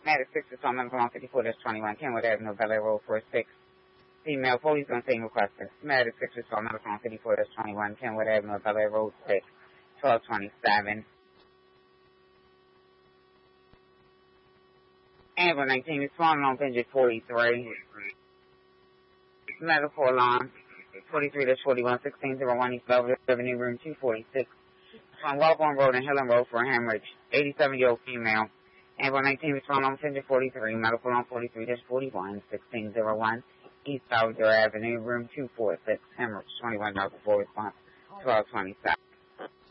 Matter 6 is on medical on 54-21 Kenwood Avenue, Bel Air Road 46. Female police on scene requested. Matter 6 is on medical on 54-21 Kenwood Avenue, Bel Air Road 6. 1227. Amber 19 is responding on Venture 43. Medical alarm 43-41 1601 East Belvedere Avenue, room 246. On Wellborn Road and Hillen Road for a hemorrhage. 87-year-old female. Amber 19 responding on Venture 43. Medical alarm 43-41 1601 East Belvedere Avenue, room 246. Hemorrhage 21 for response 1227.